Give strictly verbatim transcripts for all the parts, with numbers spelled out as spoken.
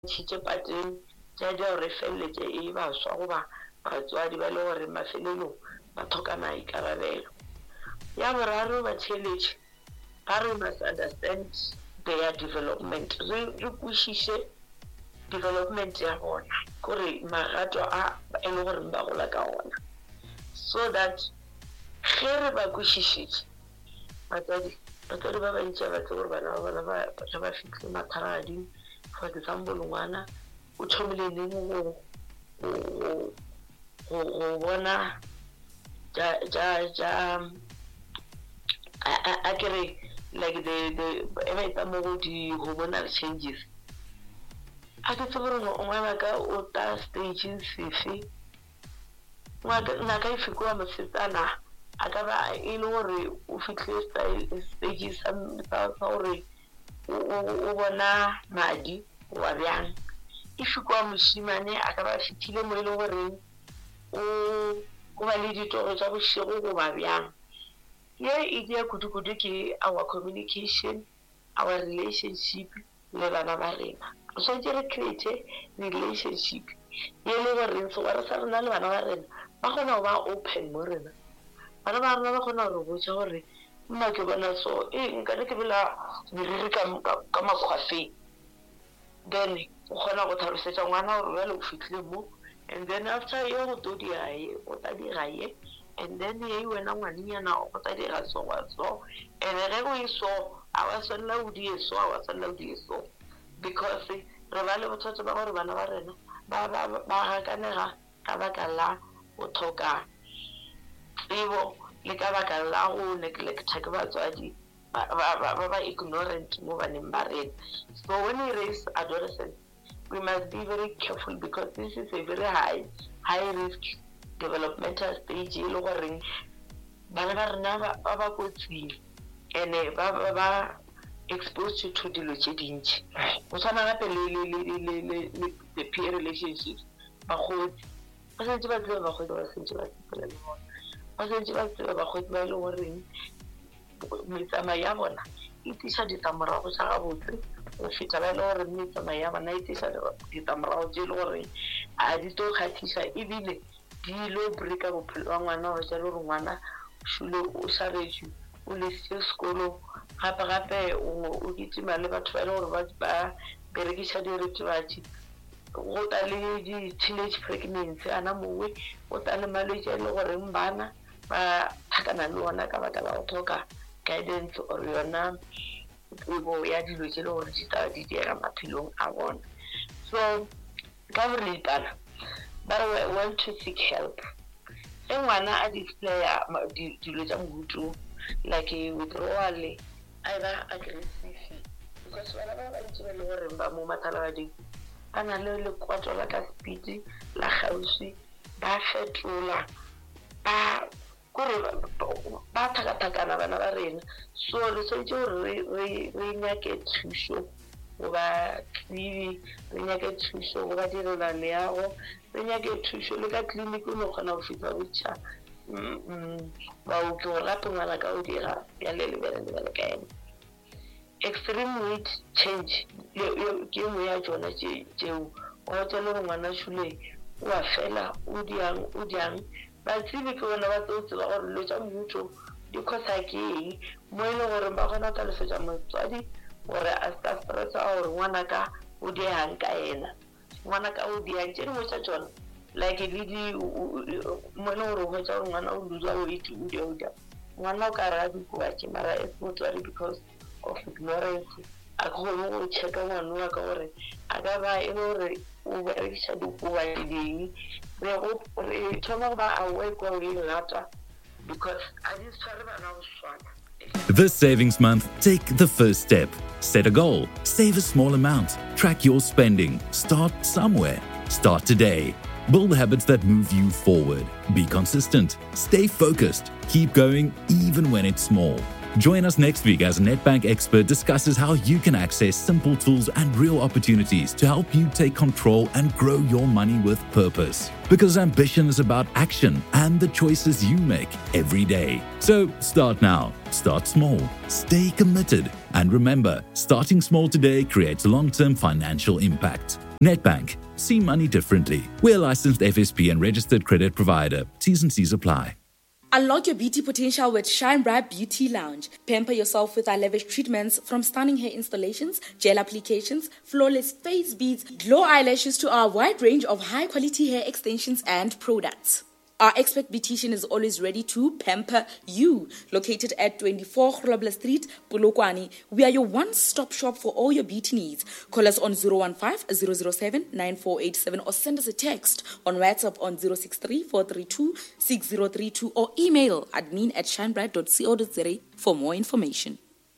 tshitse pateng tsa di re felletse e ba swa go ba batswadi ba le gore mafelelo ba thoka maikarabelo. Ya boraro ba tsheletše ba re must understand their development, re kwešiše development ya bona gore magato a e le gore ba gola ka ona, so that ge re ba kwešišitše batswadi batswadi ba bantši ba tse gore bana ba bona ba ba fitlhe matharading. For example, ngwana o thomile neng go go go bona ja ja ja a kere like the the ebe ta mo di hormonal changes a ke tsebore ngwana ka o ta stage sefe ngwana ka ifikuwa mosetsana a ka ba e le gore o fitlhe stage sa gore o bona madi wa bjang. Ifikuwa moshimane a ka ba fitlhile mo e le gore o go ba le ditoro tsa bošego go ba bjang. Ye e dia kudu-kudu ke our communication, our relationship le bana ba rena. So re create relationship ye le gore so wa re sa rena le bana ba rena ba gona go ba open mo rena. Bana ba rena ba gona go botsa gore nna ke bona so e nka ke bela meriri ka ka makhwafe, then o gona go tlhalosetsa ngwana gore ba le fitlhile mo, and then after ye go to di aye o ta di gae, and then ye wena ngwaninyana o ta di ga so wa so, and re go iso a wa sonna o di so a wa sonna o di so, because re ba le bothata ba gore bana ba rena ba ba ba ka nega ka baka la o thoka tsebo le ka baka la go neglect ke batswadi ba ba ba ignorant mo baneng ba rena. So when we raise adolescents, we must be very careful because this is a very high high risk developmental stage e le gore bana ba rena ba ba kotsing ene ba ba ba exposed to dilo tse dintsi o tshwana gape le le le le the peer relationships ba go ba sentse ba tseba ba go ba sentse ba tsela le bona ba sentse ba tseba ba go ba le gore metsama ya bona e tisa ditlamorago tsa gabotse go feta ba le gore metsama ya bona e tisa ditlamorago tse le gore a di to kgatlhisa ebile di lo breaka bophelo wa ngwana gore jalo gore ngwana shule o saretše o le sekolo gape gape o kitima le batho ba le gore ba berekisa diritibatši go ta le di-teenage pregnancy ana mowe go ta le malwetse le gore bana ba thakana le ona ka baka la go thoka guidance or yona tsebo ya dilo tse le gore di tla di dira maphelong a bona. So ka boripana ba re want to seek help e ngwana a displaya dilo tsa mohutu like withdrawal either aggressive, because bana ba bantsi ba le gore ba mo mathalabading ba na le lekwato la ka speed la gausi ba fetola ba gore ba thakathakana bana ba rena. So re tshwanetse gore re re nyake thuso go ba tlibi, re nyake thuso go ba direla leago, re nyake thuso le ka clinic o no kgona go fitlha botšha ba o ke gore gape ngwana ka o dira ya le lebele lebele ka ene. Extreme weight change ke mo ya tsona tseo o tla le ngwana shule wa fela o diang o diang ba tsebe ke bona ba tsotse ba gore lo tsa mmuto di khosa ke mo ile gore ba gona ka lefetsa motswadi gore a sta stressa gore ngwana ka o diang ka ena ngwana ka o diang tse mo tsa tsona like le di mo ile gore go tsa ngwana o luza o itu o dia o dia ngwana o ka ra di kwa ke mara e motswadi because of ignorance a go go cheka ngwana wa ka gore a ka ba e gore o ba re sa di kwa ding re go re thoma ba a we go le lata because I just tshware bana go swana. This savings month, take the first step. Set a goal. Save a small amount. Track your spending. Start somewhere. Start today. Build habits that move you forward. Be consistent. Stay focused. Keep going even when it's small. Join us next week as a Nedbank expert discusses how you can access simple tools and real opportunities to help you take control and grow your money with purpose. Because ambition is about action and the choices you make every day. So start now. Start small. Stay committed. And remember, starting small today creates long-term financial impact. Nedbank. See money differently. We're a licensed F S P and registered credit provider. T's and C's apply. Unlock your beauty potential with Shine Bright Beauty Lounge. Pamper yourself with our lavish treatments, from stunning hair installations, gel applications, flawless face beads, glow eyelashes to our wide range of high-quality hair extensions and products. Our expert beautician is always ready to pamper you. Located at twenty-four Grobler Street, Polokwane, we are your one-stop shop for all your beauty needs. Call us on zero one five, zero zero seven, nine four eight seven or send us a text on WhatsApp on zero six three, four three two, six zero three two or email admin at shinebright dot co dot za for more information.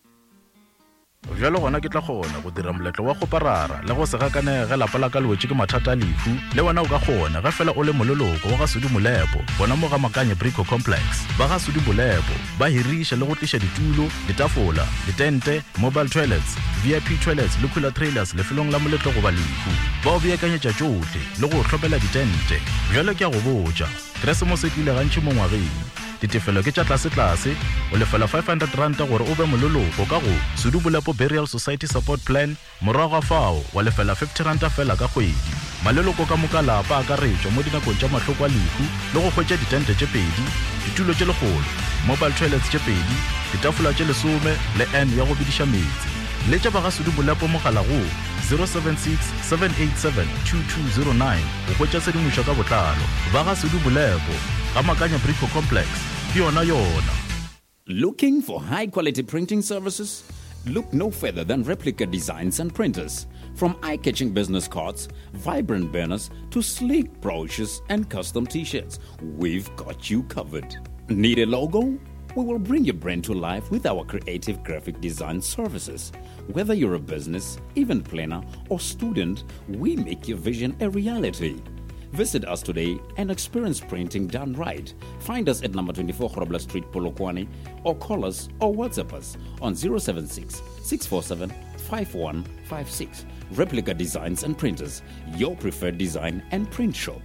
Jalo gona ke tla gona go dira moletlo wa go parara le go se gakane ge lapa la ka lwetse ke mathata lefu le wena o ka gona ge fela o le mololoko wa ga Sudi Molepo bona mo ga Makanye Brico Complex ba ga Sudi Molepo ba hirisha le go tlisha ditulo ditafola ditente mobile toilets V I P toilets le cooler trailers le felong la moletlo go ba lefu ba o beakanyetša tšohle le go hlopela ditente jalo ke a go botša Christmas e tlile gantši mo ngwageng ditefelo ke tša tlase-tlase o lefela five hundred rand gore o be mololoko ka go Sudi Molepo Burial Society Support Plan morago fao wa lefela fifty rand fela ka kgwedi maleloko ka moka lapa ka retšwa mo dinakong tša mahloko a lehu le go hwetša ditente tše pedi ditulo tše legolo mobile toilets tše pedi ditafola tše lesome le n ya go bidiša metsi le tša ba ga Sudi Molepo mogala go zero seven six, seven eight seven, two two zero nine go hwetša sedimošo ka botlalo ba ga Sudi Molepo ga Makanye Brico Complex yona yona. Looking for high-quality printing services? Look no further than Replica Designs and Printers. From eye-catching business cards, vibrant banners, to sleek brochures and custom t-shirts, we've got you covered. Need a logo? We will bring your brand to life with our creative graphic design services. Whether you're a business, event planner, or student, we make your vision a reality. Visit us today and experience printing done right. Find us at number twenty-four Grobler Street, Polokwane, or call us or WhatsApp us on zero seven six, six four seven, five one five six. Replica Designs and Printers, your preferred design and print shop.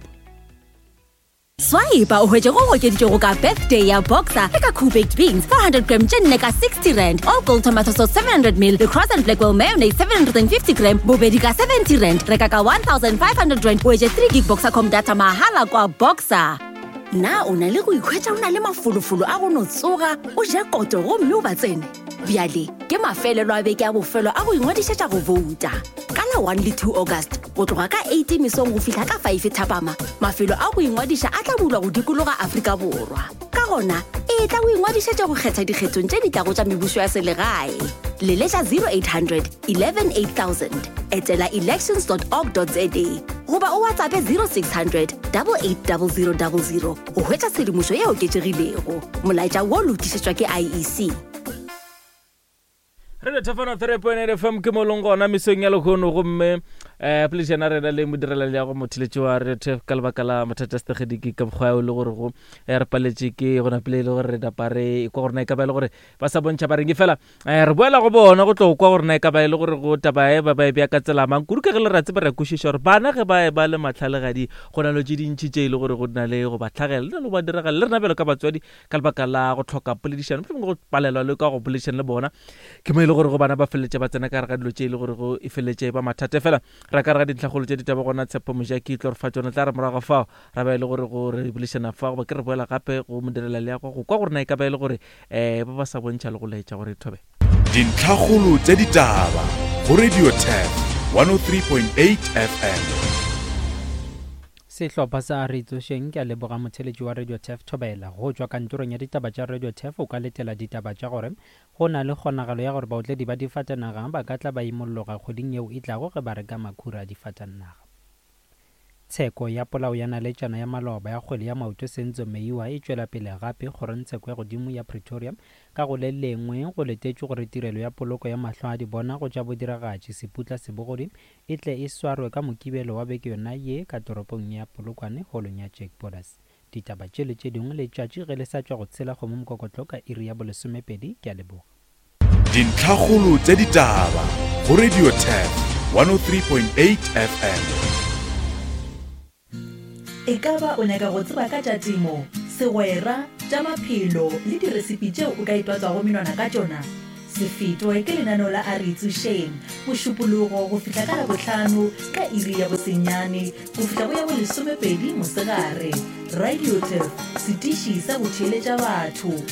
Swaiba uhweje go go ka birthday ya Boxer le ka cool baked beans four hundred gram tjenne ka sixty rand, all gold tomato sauce seven hundred milliliters, the Cross and Blackwell mayonnaise seven hundred fifty gram bobedi ka seventy rand, reka ka one thousand five hundred rand uhweje three gig Boxer com data mahala kwa Boxer. Na una le go ikhwetsa una le mafulufulu a go no tsoga o je koto go mme o batsene biale ke mafelelo a beke a bofelo a go ingwadisetsa go vouta ka la one le two August go tloga ka eight mesong go fihla ka five thapama mafelo a go ingwadisa a tla bulwa go dikologa Afrika Borwa ka gona e tla go ingwadisetsa go kgetha dikgetsong tse di tla go tsa mebuso ya selegae le letsa zero eight hundred, eleven eight thousand etela elections dot org dot za goba o WhatsApp zero six hundred, eight eight zero zero zero zero go hwetša sedimošo ye oketšegilego molaetša wo lotišetšwa ke I E C. Re tafana three point eight F M ke molongo na misong ya lekgono gomme eh please na rena le modirela le go motheletši wa re tef ka lebaka la mathata stegediki ka bogwa le gore go re paletše ke gona pele le gore re dapare e kwa gore na ka ba le gore ba sa bontšha ba reng fela eh re boela go bona go tlo kwa gore na ka ba le gore go tabae ba ba bya ka tsela mang kuru ke ge le ratse ba re khušiša gore bana ge ba ba le matlhale ga di gona lo tše dintši tše le gore go na le go ba tlhagela le ba direga le rena belo ka batswadi ka lebaka la go tlhoka politician go palelwa le ka go politician le bona ke le gore go bana ba feletse ba tsena ka re ga dilo tše le gore go e feletse ba mathata fela ra ka re ga ditlhagolo tše di taba gona tshepo moja ke tlo re fa tsona tla re morago fao ra ba ile gore go re bulishana fao ba ke re boela gape go modirela le ya go kwa gore na e ka ba ile gore eh ba ba sa bontšha le go letša gore thobe dintlhagolo tše di taba go Radio Tef one oh three point eight F M. Sehlopha sa Aritsošeng ke a leboga motheletši wa Radio Tef Thobela go tšwa kantorong ya ditaba tša Radio Tef o ka letela ditaba tša gore go na le kgonagalo ya gore baotledi ba difatanaga ba ka tla ba imolloga kgoding yeo e tlago ge ba reka makhura a difatanaga. Tsheko ya polao ya naletšana ya maloba ya kgwele ya maoto Senzo Meiwa e tšwela pele gape kgorotsheko ya godimo ya Pretoria ka go le lengwe go letetšwe gore tirelo ya poloko ya mahlo a di bona go tša bodiragatši seputla sebogodi e tle e swarwe ka mokibelo wa beke yona ye ka toropong ya Polokwane holong ya Jack Borders. Ditaba tše le tše dingwe letšatši ge le sa tšwa go tshela kgomo mokokotlo ka iri ya bolesomepedi ke a leboga. Dintlhagolo tše ditaba go Radio Tef one oh three point eight F M. E ka ba o nyaka go tseba ka tša temo, segwera, tša maphelo le diresipi tšeo o ka ipatšwago menwana ka tšona, lefeto ke lenano la Aritsusheng mošupologo go fihla ka labohlano ka iri ya bosenyane go fihla go ya bo lesomepedi mosegare. Radio Thef, setiši sa botheletša batho.